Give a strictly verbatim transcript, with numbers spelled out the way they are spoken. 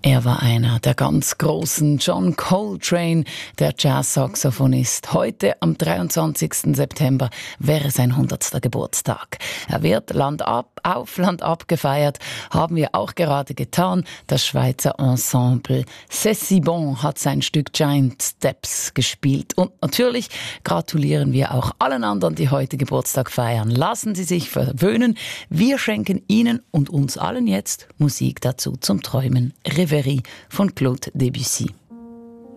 Er war einer der ganz großen. John Coltrane, der Jazz-Saxophonist. Heute, am dreiundzwanzigsten September, wäre sein hundertster Geburtstag. Er wird Land ab, auf Land ab gefeiert, haben wir auch gerade getan. Das Schweizer Ensemble C'est si bon hat sein Stück Giant Steps gespielt. Und natürlich gratulieren wir auch allen anderen, die heute Geburtstag feiern. Lassen Sie sich verwöhnen. Wir schenken Ihnen und uns allen jetzt Musik dazu zum Träumen. Reverie von Claude Debussy.